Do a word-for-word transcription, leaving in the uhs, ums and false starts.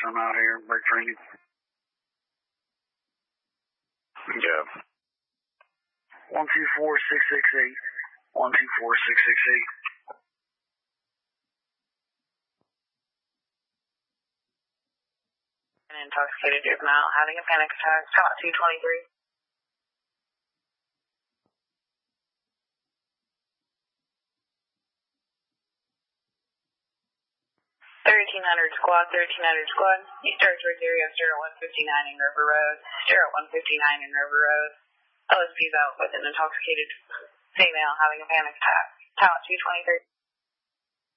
I'm out here. Break training. Yeah. One two four six six eight. One two four six six eight. An intoxicated juvenile having a panic attack. Top two twenty-three. thirteen hundred squad, thirteen hundred squad. East Territory area, zero one fifty-nine in River Road. zero one fifty-nine in River Road. L S P's out with an intoxicated female having a panic attack. Tower two twenty-three.